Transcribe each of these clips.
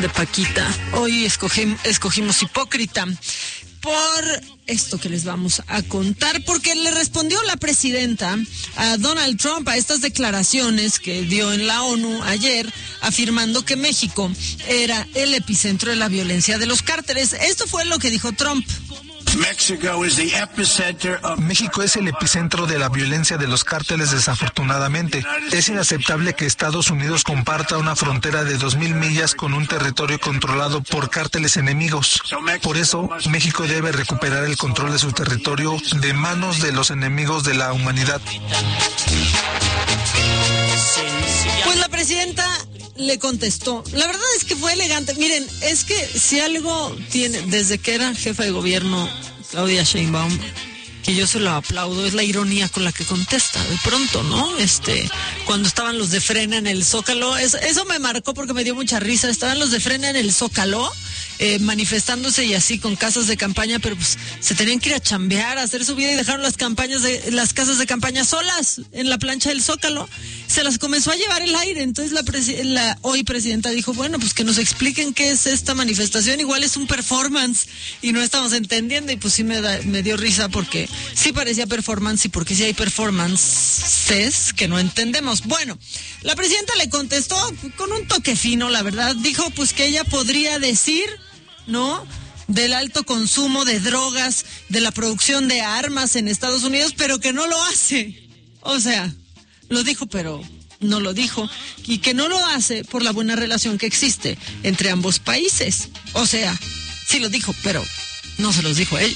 de Paquita. Hoy escogimos Hipócrita por esto que les vamos a contar, porque le respondió la presidenta a Donald Trump a estas declaraciones que dio en la ONU ayer, afirmando que México era el epicentro de la violencia de los cárteles. Esto fue lo que dijo Trump. México es el epicentro de la violencia de los cárteles, desafortunadamente. Es inaceptable que Estados Unidos comparta una frontera de 2,000 millas con un territorio controlado por cárteles enemigos. Por eso, México debe recuperar el control de su territorio de manos de los enemigos de la humanidad. Pues la presidenta le contestó. La verdad es que fue elegante. Miren, es que si algo tiene, desde que era jefa de gobierno Claudia Sheinbaum, que yo se lo aplaudo, es la ironía con la que contesta de pronto, ¿no? Cuando estaban los de Frena en el Zócalo, eso me marcó porque me dio mucha risa. Estaban los de Frena en el Zócalo, manifestándose y así con casas de campaña, pero pues se tenían que ir a chambear, a hacer su vida, y dejaron las casas de campaña solas en la plancha del Zócalo. Se las comenzó a llevar el aire. Entonces la hoy presidenta dijo, bueno, pues que nos expliquen qué es esta manifestación, igual es un performance y no estamos entendiendo. Y pues sí me dio risa porque sí parecía performance y porque sí hay performances que no entendemos. Bueno, la presidenta le contestó con un toque fino, la verdad. Dijo pues que ella podría decir, ¿no?, del alto consumo de drogas, de la producción de armas en Estados Unidos, pero que no lo hace. O sea, lo dijo, pero no lo dijo. Y que no lo hace por la buena relación que existe entre ambos países. O sea, sí lo dijo, pero no se los dijo a ellos.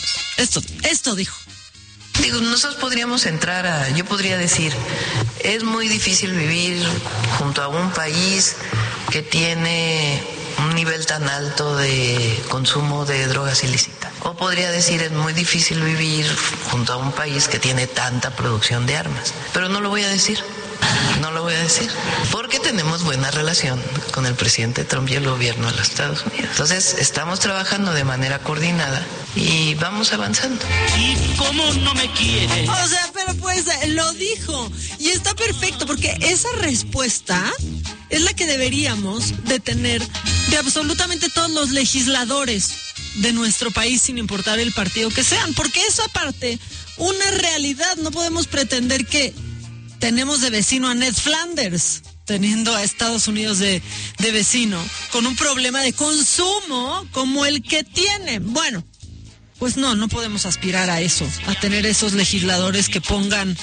Esto dijo. Digo, nosotros podríamos yo podría decir, es muy difícil vivir junto a un país que tiene un nivel tan alto de consumo de drogas ilícitas. O podría decir, es muy difícil vivir junto a un país que tiene tanta producción de armas. Pero no lo voy a decir. No lo voy a decir, porque tenemos buena relación con el presidente Trump y el gobierno de los Estados Unidos. Entonces, estamos trabajando de manera coordinada y vamos avanzando. ¿Y cómo no me quiere? O sea, pero pues lo dijo y está perfecto, porque esa respuesta es la que deberíamos de tener de absolutamente todos los legisladores de nuestro país, sin importar el partido que sean, porque eso aparte, una realidad. No podemos pretender que tenemos de vecino a Ned Flanders, teniendo a Estados Unidos de vecino, con un problema de consumo como el que tiene. Bueno, pues no podemos aspirar a eso, a tener esos legisladores que pongan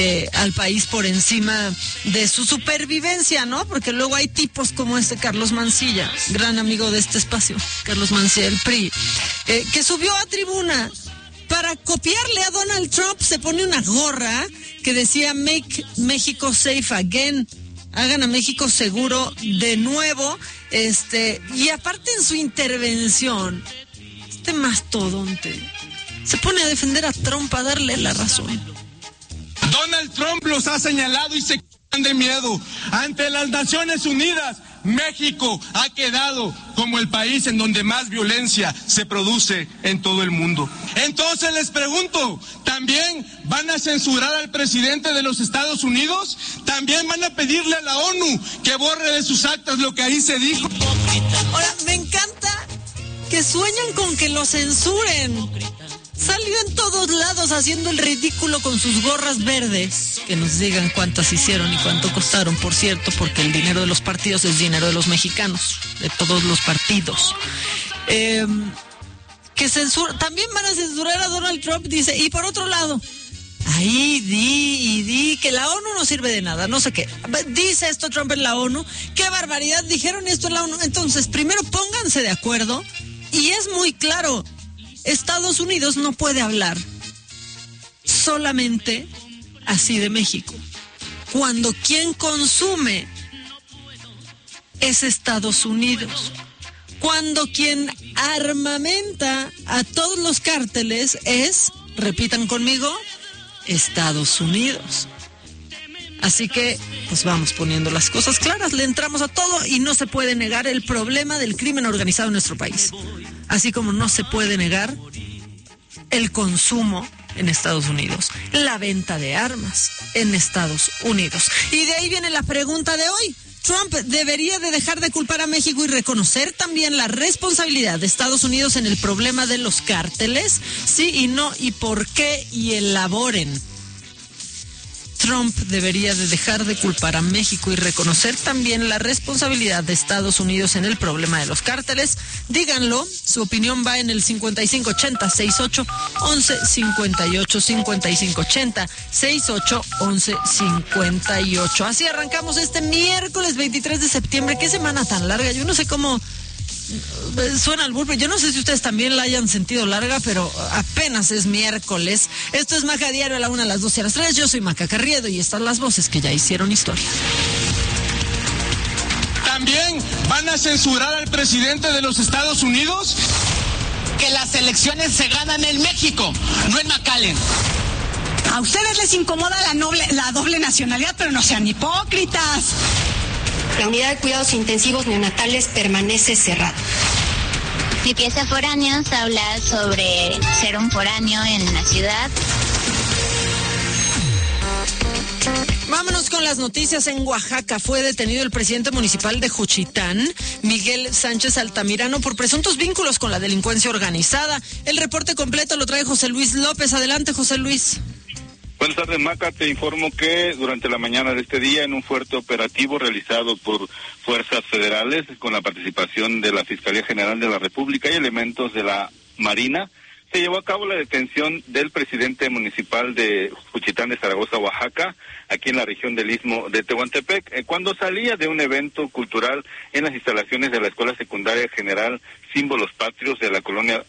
al país por encima de su supervivencia, ¿no? Porque luego hay tipos como Carlos Mancilla, gran amigo de este espacio, Carlos Mancilla, el PRI, que subió a tribuna para copiarle a Donald Trump. Se pone una gorra que decía Make Mexico Safe Again, hagan a México seguro de nuevo, y aparte en su intervención, mastodonte se pone a defender a Trump, a darle la razón. Donald Trump los ha señalado y se cagan de miedo. Ante las Naciones Unidas, México ha quedado como el país en donde más violencia se produce en todo el mundo. Entonces les pregunto, ¿también van a censurar al presidente de los Estados Unidos? ¿También van a pedirle a la ONU que borre de sus actas lo que ahí se dijo? Ahora, me encanta que sueñan con que lo censuren. Salió en todos lados haciendo el ridículo con sus gorras verdes. Que nos digan cuántas hicieron y cuánto costaron, por cierto, porque el dinero de los partidos es dinero de los mexicanos, de todos los partidos. También van a censurar a Donald Trump, dice. Y por otro lado, ahí di que la ONU no sirve de nada, no sé qué. Dice esto Trump en la ONU. ¡Qué barbaridad! Dijeron esto en la ONU. Entonces, primero pónganse de acuerdo. Y es muy claro, Estados Unidos no puede hablar solamente así de México, cuando quien consume es Estados Unidos, cuando quien armamenta a todos los cárteles es, repitan conmigo, Estados Unidos. Así que, pues vamos poniendo las cosas claras, le entramos a todo y no se puede negar el problema del crimen organizado en nuestro país. Así como no se puede negar el consumo en Estados Unidos, la venta de armas en Estados Unidos. Y de ahí viene la pregunta de hoy. Trump debería de dejar de culpar a México y reconocer también la responsabilidad de Estados Unidos en el problema de los cárteles. Sí y no, y por qué, y elaboren. Trump debería de dejar de culpar a México y reconocer también la responsabilidad de Estados Unidos en el problema de los cárteles. Díganlo, su opinión va en el 5580-68-1158, 5580-68-1158. Así arrancamos este miércoles 23 de septiembre. ¿Qué semana tan larga? Yo no sé cómo suena el burpe. Yo no sé si ustedes también la hayan sentido larga, pero apenas es miércoles. Esto es Maca Diario, a la 1, a las 12 y a las 3. Yo soy Maca Carriedo y estas las voces que ya hicieron historia. ¿También van a censurar al presidente de los Estados Unidos? Que las elecciones se ganan en México, no en McAllen. A ustedes les incomoda la doble nacionalidad, pero no sean hipócritas. La unidad de cuidados intensivos neonatales permanece cerrada. Mi pieza Foráneos habla sobre ser un foráneo en la ciudad. Vámonos con las noticias. En Oaxaca fue detenido el presidente municipal de Juchitán, Miguel Sánchez Altamirano, por presuntos vínculos con la delincuencia organizada. El reporte completo lo trae José Luis López. Adelante, José Luis. Buenas tardes, Maca. Te informo que durante la mañana de este día, en un fuerte operativo realizado por fuerzas federales con la participación de la Fiscalía General de la República y elementos de la Marina, se llevó a cabo la detención del presidente municipal de Juchitán de Zaragoza, Oaxaca, aquí en la región del Istmo de Tehuantepec, cuando salía de un evento cultural en las instalaciones de la Escuela Secundaria General Símbolos Patrios de la colonia,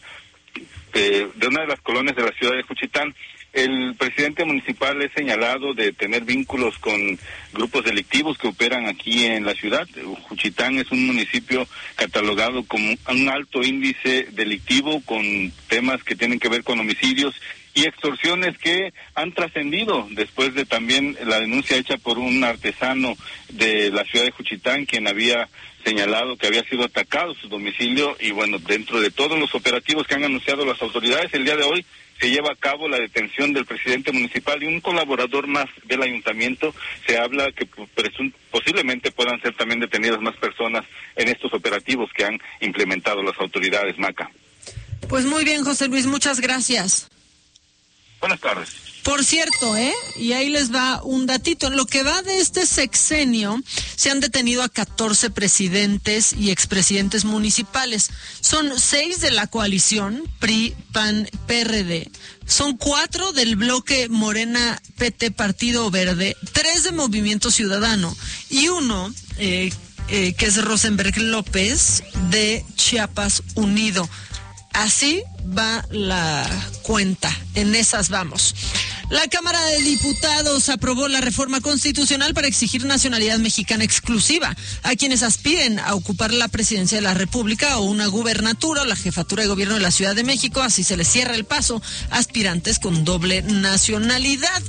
de una de las colonias de la ciudad de Juchitán. El presidente municipal es señalado de tener vínculos con grupos delictivos que operan aquí en la ciudad. Juchitán es un municipio catalogado como un alto índice delictivo, con temas que tienen que ver con homicidios y extorsiones que han trascendido después de también la denuncia hecha por un artesano de la ciudad de Juchitán, quien había señalado que había sido atacado su domicilio. Y bueno, dentro de todos los operativos que han anunciado las autoridades, el día de hoy se lleva a cabo la detención del presidente municipal y un colaborador más del ayuntamiento. Se habla que posiblemente puedan ser también detenidas más personas en estos operativos que han implementado las autoridades, Maca. Pues muy bien, José Luis, muchas gracias. Buenas tardes. Por cierto, y ahí les va un datito. En lo que va de este sexenio, se han detenido a 14 presidentes y expresidentes municipales. Son 6 de la coalición PRI, PAN, PRD. Son 4 del bloque Morena, PT, Partido Verde, 3 de Movimiento Ciudadano y 1 que es Rosenberg López de Chiapas Unido. Así va la cuenta, en esas vamos. La Cámara de Diputados aprobó la reforma constitucional para exigir nacionalidad mexicana exclusiva a quienes aspiren a ocupar la presidencia de la República o una gubernatura o la jefatura de gobierno de la Ciudad de México. Así se les cierra el paso a aspirantes con doble nacionalidad.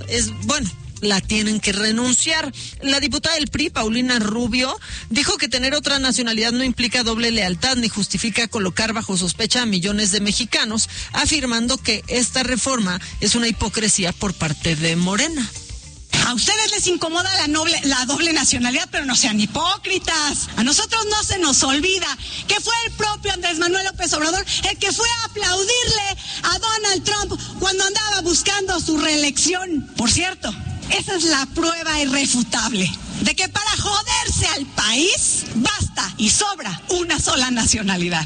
La tienen que renunciar. La diputada del PRI, Paulina Rubio, dijo que tener otra nacionalidad no implica doble lealtad ni justifica colocar bajo sospecha a millones de mexicanos, afirmando que esta reforma es una hipocresía por parte de Morena. A ustedes les incomoda la doble nacionalidad, pero no sean hipócritas. A nosotros no se nos olvida que fue el propio Andrés Manuel López Obrador el que fue a aplaudirle a Donald Trump cuando andaba buscando su reelección. Por cierto, esa es la prueba irrefutable de que para joderse al país basta y sobra una sola nacionalidad.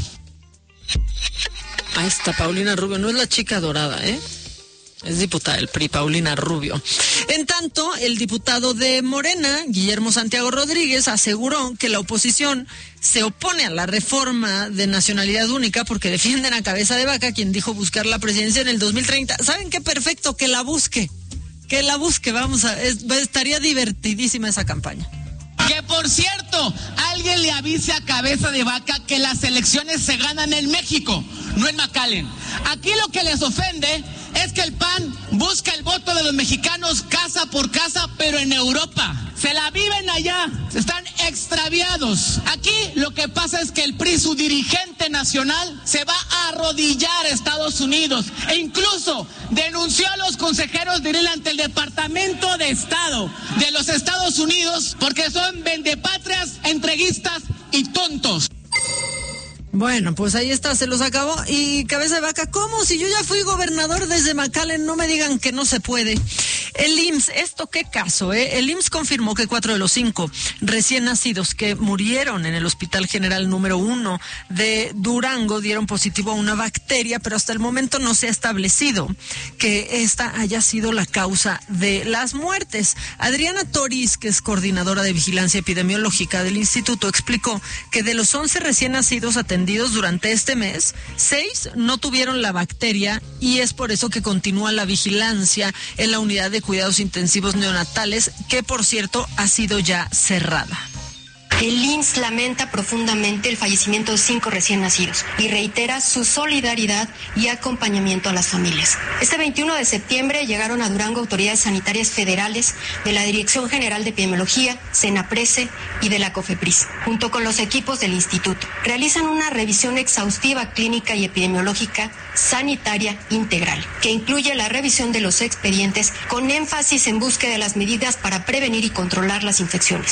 Ahí está Paulina Rubio, no es la chica dorada, es diputada del PRI, Paulina Rubio. En tanto, el diputado de Morena, Guillermo Santiago Rodríguez, aseguró que la oposición se opone a la reforma de nacionalidad única porque defienden a Cabeza de Vaca, quien dijo buscar la presidencia en el 2030. ¿Saben qué? Perfecto, que la busque. Que la busque, estaría divertidísima esa campaña. Que por cierto, alguien le avise a Cabeza de Vaca que las elecciones se ganan en México, no en McAllen. Aquí lo que les ofende es que el PAN busca el voto de los mexicanos casa por casa, pero en Europa. se la viven allá, están extraviados. Aquí lo que pasa es que el PRI, su dirigente nacional, se va a arrodillar a Estados Unidos e incluso denunció a los consejeros de él ante el Departamento de Estado de los Estados Unidos porque son vendepatrias, entreguistas y tontos. Bueno, pues ahí está, se los acabó. Y cabeza de vaca, ¿cómo? Si yo ya fui gobernador desde McAllen, no me digan que no se puede. El IMSS, ¿esto qué caso? El IMSS confirmó que 4 de los 5 recién nacidos que murieron en el Hospital General número 1 de Durango dieron positivo a una bacteria, pero hasta el momento no se ha establecido que esta haya sido la causa de las muertes. Adriana Toriz, que es coordinadora de vigilancia epidemiológica del instituto, explicó que de los 11 recién nacidos atendidos durante este mes, 6 no tuvieron la bacteria y es por eso que continúa la vigilancia en la unidad de cuidados intensivos neonatales, que por cierto ha sido ya cerrada. El IMSS lamenta profundamente el fallecimiento de 5 recién nacidos y reitera su solidaridad y acompañamiento a las familias. Este 21 de septiembre llegaron a Durango autoridades sanitarias federales de la Dirección General de Epidemiología, Senaprese y de la COFEPRIS, junto con los equipos del instituto. Realizan una revisión exhaustiva clínica y epidemiológica sanitaria integral, que incluye la revisión de los expedientes con énfasis en búsqueda de las medidas para prevenir y controlar las infecciones.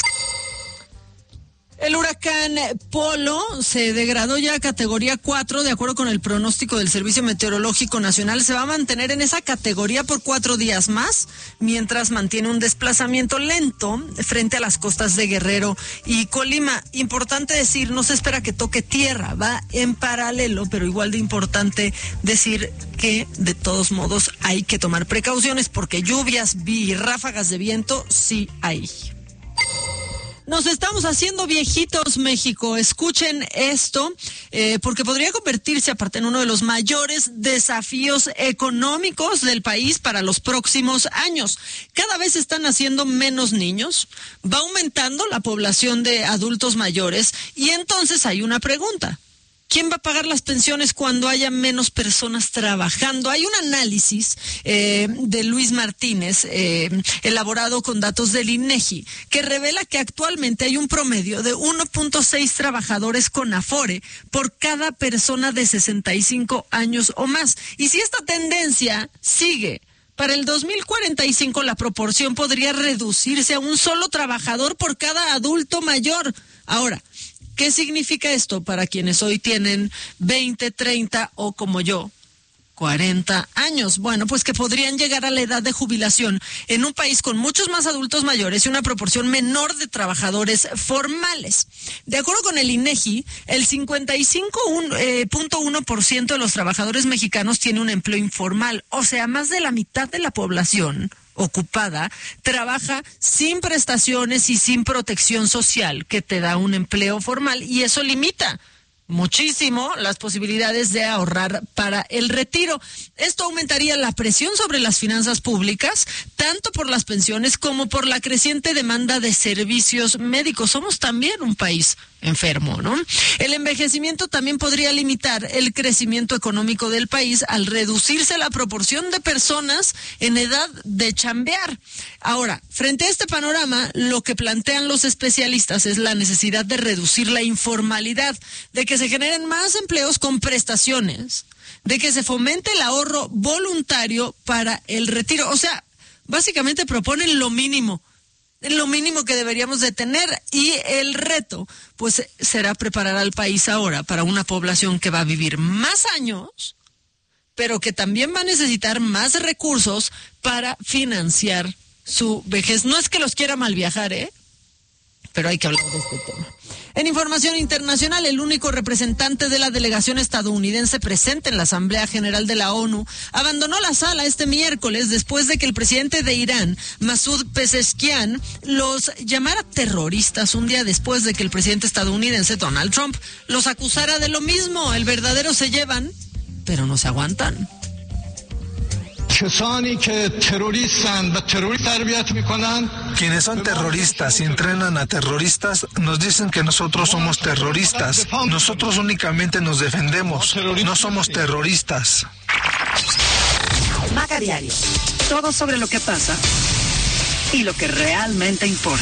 El huracán Polo se degradó ya a categoría 4, de acuerdo con el pronóstico del Servicio Meteorológico Nacional. Se va a mantener en esa categoría por 4 días más, mientras mantiene un desplazamiento lento frente a las costas de Guerrero y Colima. Importante decir, no se espera que toque tierra, va en paralelo, pero igual de importante decir que de todos modos hay que tomar precauciones porque lluvias y ráfagas de viento sí hay. Nos estamos haciendo viejitos, México. Escuchen esto, porque podría convertirse aparte en uno de los mayores desafíos económicos del país para los próximos años. Cada vez están naciendo menos niños, va aumentando la población de adultos mayores y entonces hay una pregunta. ¿Quién va a pagar las pensiones cuando haya menos personas trabajando? Hay un análisis de Luis Martínez, elaborado con datos del INEGI, que revela que actualmente hay un promedio de 1.6 trabajadores con Afore por cada persona de 65 años o más. Y si esta tendencia sigue, para el 2045 la proporción podría reducirse a un solo trabajador por cada adulto mayor. Ahora, ¿qué significa esto para quienes hoy tienen 20, 30 o como yo, 40 años? Bueno, pues que podrían llegar a la edad de jubilación en un país con muchos más adultos mayores y una proporción menor de trabajadores formales. De acuerdo con el INEGI, el 55.1% de los trabajadores mexicanos tiene un empleo informal, o sea, más de la mitad de la población ocupada trabaja sin prestaciones y sin protección social que te da un empleo formal, y eso limita muchísimo las posibilidades de ahorrar para el retiro. Esto aumentaría la presión sobre las finanzas públicas, tanto por las pensiones como por la creciente demanda de servicios médicos. Somos también un país enfermo, ¿no? El envejecimiento también podría limitar el crecimiento económico del país al reducirse la proporción de personas en edad de chambear. Ahora, frente a este panorama, lo que plantean los especialistas es la necesidad de reducir la informalidad, de que se generen más empleos con prestaciones, de que se fomente el ahorro voluntario para el retiro. O sea, básicamente proponen lo mínimo que deberíamos de tener, y el reto pues será preparar al país ahora para una población que va a vivir más años, pero que también va a necesitar más recursos para financiar su vejez. No es que los quiera mal viajar, pero hay que hablar de este tema. En información internacional, el único representante de la delegación estadounidense presente en la Asamblea General de la ONU abandonó la sala este miércoles después de que el presidente de Irán, Masoud Pezeshkian, los llamara terroristas un día después de que el presidente estadounidense Donald Trump los acusara de lo mismo. El verdadero se llevan, pero no se aguantan. Quienes son terroristas y entrenan a terroristas nos dicen que nosotros somos terroristas. Nosotros únicamente nos defendemos, no somos terroristas. Maca Diario. Todo sobre lo que pasa y lo que realmente importa.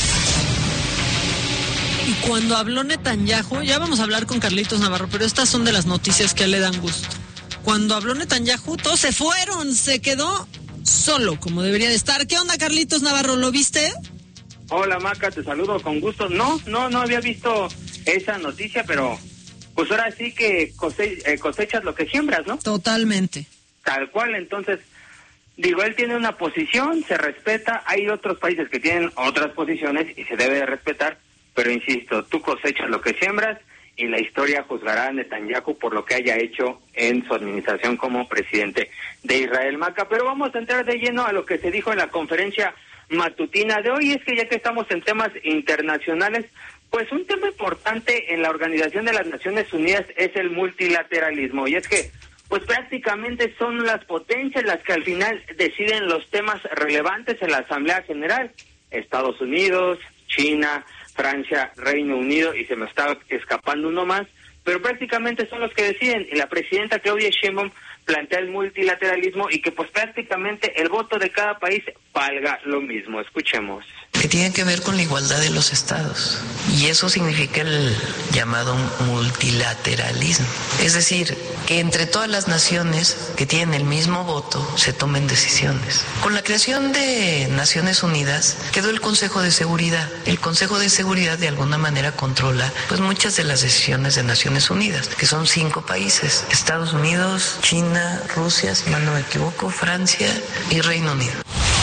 Y cuando habló Netanyahu, ya vamos a hablar con Carlitos Navarro, pero estas son de las noticias que a él le dan gusto. Cuando habló Netanyahu, todos se fueron, se quedó solo, como debería de estar. ¿Qué onda, Carlitos Navarro? ¿Lo viste? Hola, Maca, te saludo con gusto. No había visto esa noticia, pero pues ahora sí que cosechas lo que siembras, ¿no? Totalmente. Tal cual, entonces, digo, él tiene una posición, se respeta, hay otros países que tienen otras posiciones y se debe de respetar, pero insisto, tú cosechas lo que siembras y la historia juzgará a Netanyahu por lo que haya hecho en su administración como presidente de Israel, Maca. Pero vamos a entrar de lleno a lo que se dijo en la conferencia matutina de hoy. Es que ya que estamos en temas internacionales, pues un tema importante en la Organización de las Naciones Unidas es el multilateralismo, y es que pues prácticamente son las potencias las que al final deciden los temas relevantes en la Asamblea General. Estados Unidos, China, Francia, Reino Unido, y se me está escapando uno más, pero prácticamente son los que deciden. Y la presidenta Claudia Sheinbaum plantea el multilateralismo y que pues prácticamente el voto de cada país valga lo mismo. Escuchemos. Que tiene que ver con la igualdad de los estados, y eso significa el llamado multilateralismo, es decir, que entre todas las naciones que tienen el mismo voto se tomen decisiones. Con la creación de Naciones Unidas quedó el Consejo de Seguridad. El Consejo de Seguridad de alguna manera controla pues muchas de las decisiones de Naciones Unidas, que son 5 países: Estados Unidos, China, Rusia, si mal no me equivoco, Francia y Reino Unido.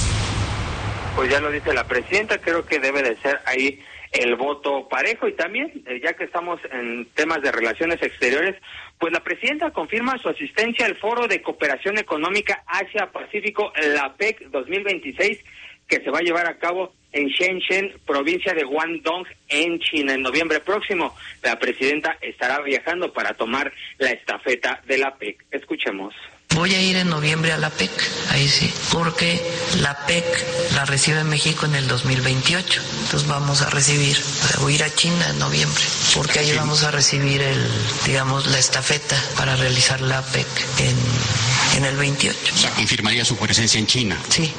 Pues ya lo dice la presidenta, creo que debe de ser ahí el voto parejo. Y también, ya que estamos en temas de relaciones exteriores, pues la presidenta confirma su asistencia al Foro de Cooperación Económica Asia-Pacífico, la PEC 2026, que se va a llevar a cabo en Shenzhen, provincia de Guangdong, en China, en noviembre próximo. La presidenta estará viajando para tomar la estafeta de la PEC. Escuchemos. Voy a ir en noviembre a la PEC, ahí sí, porque la PEC la recibe México en el 2028. Entonces vamos a recibir, voy a ir a China en noviembre, porque ahí vamos a recibir la estafeta para realizar la PEC en el 28. O sea, confirmaría su presencia en China. Sí.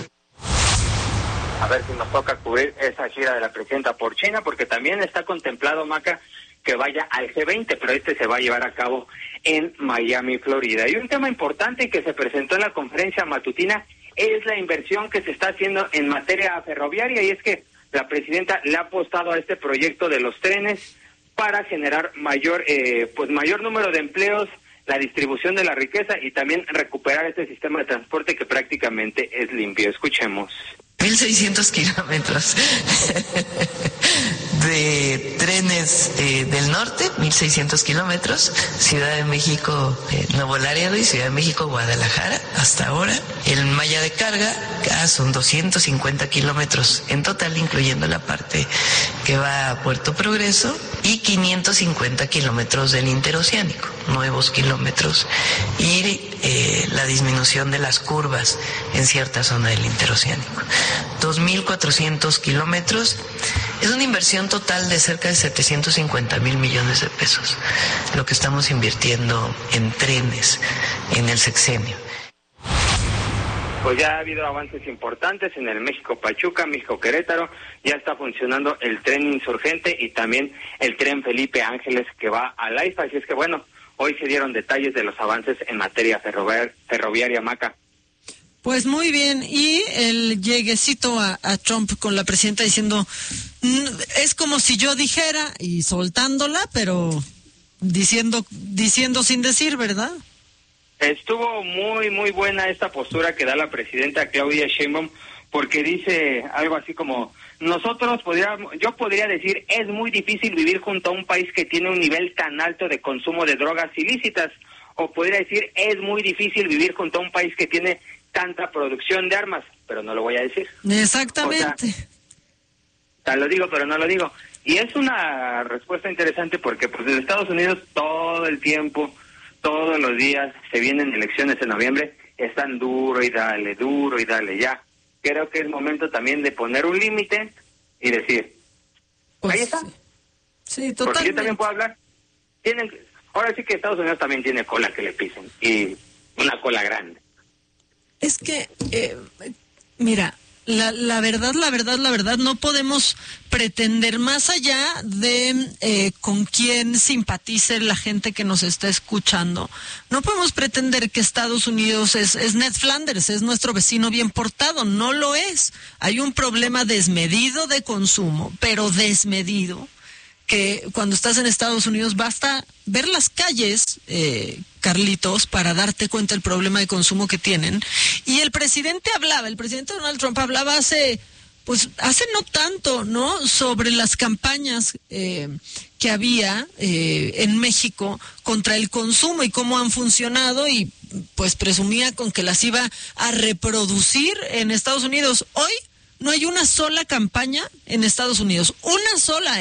A ver si nos toca cubrir esa gira de la presidenta por China, porque también está contemplado, Maca, que vaya al G20, pero se va a llevar a cabo en Miami, Florida. Y un tema importante que se presentó en la conferencia matutina es la inversión que se está haciendo en materia ferroviaria, y es que la presidenta le ha apostado a este proyecto de los trenes para generar mayor número de empleos, la distribución de la riqueza y también recuperar este sistema de transporte que prácticamente es limpio. Escuchemos. 1,600 kilómetros de trenes del norte, 1,600 kilómetros, Ciudad de México, Nuevo Laredo, y Ciudad de México, Guadalajara, hasta ahora. El malla de carga son 250 kilómetros en total, incluyendo la parte que va a Puerto Progreso, y 550 kilómetros del interoceánico, nuevos kilómetros, y la disminución de las curvas en cierta zona del interoceánico. 2.400 kilómetros. Es una inversión total de cerca de 750,000 millones de pesos, lo que estamos invirtiendo en trenes en el sexenio. Pues ya ha habido avances importantes en el México-Pachuca, México-Querétaro. Ya está funcionando el tren Insurgente y también el tren Felipe Ángeles, que va a la IFA. Así es que bueno, hoy se dieron detalles de los avances en materia ferroviaria, Maca. Pues muy bien, y el lleguecito a Trump con la presidenta diciendo, es como si yo dijera, y soltándola, pero diciendo sin decir, ¿verdad? Estuvo muy buena esta postura que da la presidenta Claudia Sheinbaum, porque dice algo así como, yo podría decir, es muy difícil vivir junto a un país que tiene un nivel tan alto de consumo de drogas ilícitas, o podría decir, es muy difícil vivir junto a un país que tiene tanta producción de armas, pero no lo voy a decir. Exactamente. O sea, lo digo, pero no lo digo. Y es una respuesta interesante porque pues en Estados Unidos todo el tiempo, todos los días se vienen elecciones en noviembre, están duro y dale ya. Creo que es momento también de poner un límite y decir, pues, ahí está. Sí, totalmente. Porque yo también puedo hablar. Ahora sí que Estados Unidos también tiene cola que le pisen, y una cola grande. Es que, mira, La verdad, no podemos pretender, más allá de con quién simpatice la gente que nos está escuchando, no podemos pretender que Estados Unidos es Ned Flanders, es nuestro vecino bien portado. No lo es. Hay un problema desmedido de consumo, pero desmedido, que cuando estás en Estados Unidos basta ver las calles, Carlitos, para darte cuenta del problema de consumo que tienen. Y el presidente Donald Trump hablaba hace no tanto, ¿no?, sobre las campañas que había en México contra el consumo y cómo han funcionado, y pues presumía con que las iba a reproducir en Estados Unidos. Hoy no hay una sola campaña en Estados Unidos, una sola,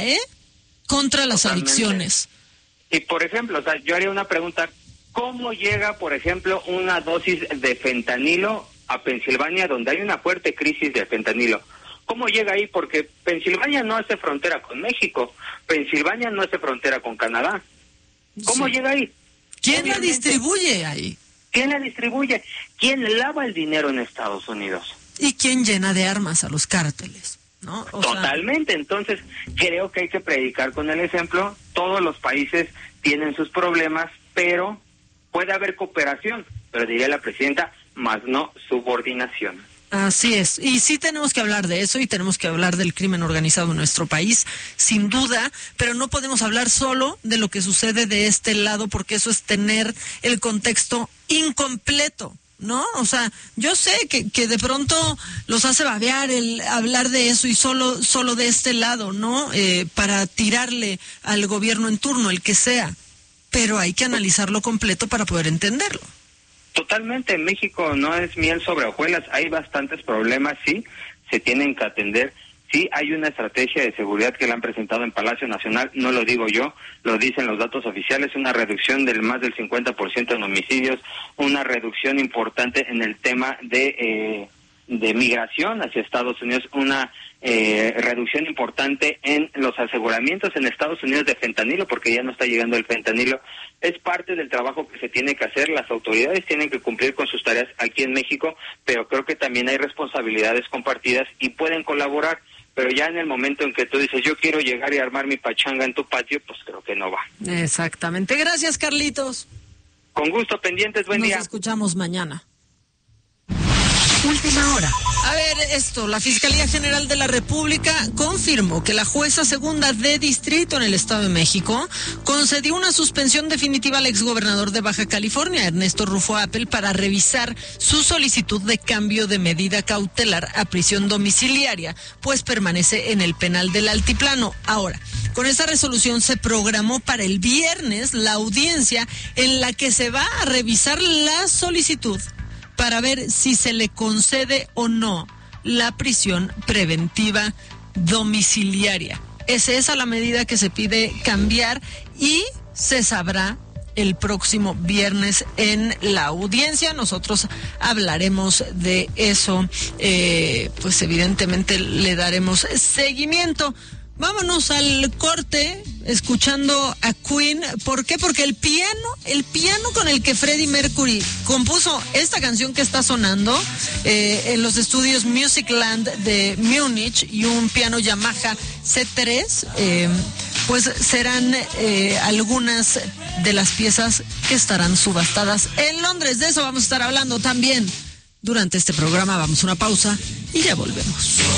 contra las adicciones. Y por ejemplo, yo haría una pregunta: ¿cómo llega, por ejemplo, una dosis de fentanilo a Pensilvania, donde hay una fuerte crisis de fentanilo? ¿Cómo llega ahí? Porque Pensilvania no hace frontera con México, Pensilvania no hace frontera con Canadá. ¿Cómo llega ahí? ¿Quién la distribuye ahí? ¿Quién la distribuye? ¿Quién lava el dinero en Estados Unidos? ¿Y quién llena de armas a los cárteles? ¿No? Totalmente. Entonces creo que hay que predicar con el ejemplo. Todos los países tienen sus problemas, pero puede haber cooperación, pero diría la presidenta, más no subordinación. Así es, y sí tenemos que hablar de eso, y tenemos que hablar del crimen organizado en nuestro país, sin duda, pero no podemos hablar solo de lo que sucede de este lado, porque eso es tener el contexto incompleto, ¿no? O sea, yo sé que de pronto los hace babear el hablar de eso y solo de este lado, ¿no? Para tirarle al gobierno en turno, el que sea, pero hay que analizarlo completo para poder entenderlo. Totalmente, en México no es miel sobre hojuelas, hay bastantes problemas, sí, se tienen que atender. Sí, hay una estrategia de seguridad que la han presentado en Palacio Nacional, no lo digo yo, lo dicen los datos oficiales, una reducción del más del 50% en homicidios, una reducción importante en el tema de migración hacia Estados Unidos, una reducción importante en los aseguramientos en Estados Unidos de fentanilo, porque ya no está llegando el fentanilo. Es parte del trabajo que se tiene que hacer, las autoridades tienen que cumplir con sus tareas aquí en México, pero creo que también hay responsabilidades compartidas y pueden colaborar. Pero ya en el momento en que tú dices, yo quiero llegar y armar mi pachanga en tu patio, pues creo que no va. Exactamente. Gracias, Carlitos. Con gusto, pendientes, buen día. Nos escuchamos mañana. Última hora. A ver, la Fiscalía General de la República confirmó que la jueza segunda de distrito en el Estado de México concedió una suspensión definitiva al exgobernador de Baja California, Ernesto Rufo Appel, para revisar su solicitud de cambio de medida cautelar a prisión domiciliaria, pues permanece en el penal del Altiplano. Ahora, con esta resolución se programó para el viernes la audiencia en la que se va a revisar la solicitud para ver si se le concede o no la prisión preventiva domiciliaria. Es esa la medida que se pide cambiar y se sabrá el próximo viernes en la audiencia. Nosotros hablaremos de eso, pues evidentemente le daremos seguimiento. Vámonos al corte escuchando a Queen. ¿Por qué? Porque el piano con el que Freddie Mercury compuso esta canción que está sonando en los estudios Musicland de Múnich, y un piano Yamaha C3, pues serán algunas de las piezas que estarán subastadas en Londres. De eso vamos a estar hablando también durante este programa. Vamos a una pausa y ya volvemos.